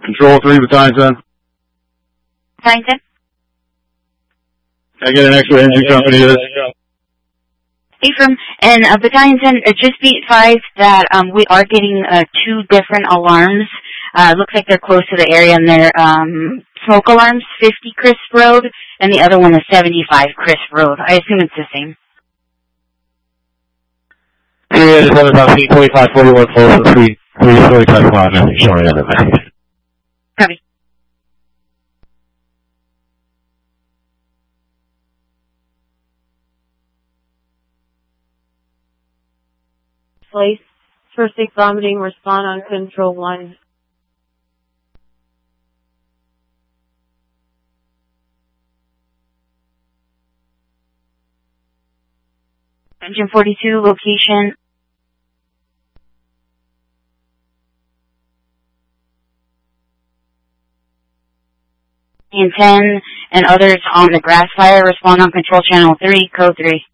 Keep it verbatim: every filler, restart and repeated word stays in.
Control three, Battalion ten. Battalion ten. Can I get an extra engine company to this? Ephraim, and uh, Battalion ten, uh, just be advised that um, we are getting uh, two different alarms. Uh, looks like they're close to the area, and they're um, smoke alarms, fifty Crisp Road, and the other one is seventy-five Crisp Road. I assume it's the same. Yeah, just one about twenty-five forty-one full, so three, three forty-five five, nothing showing on the message. Copy. Place. First aid vomiting, respond on control one. Engine forty-two, location. And ten, and others on the grass fire, respond on control channel three, code three.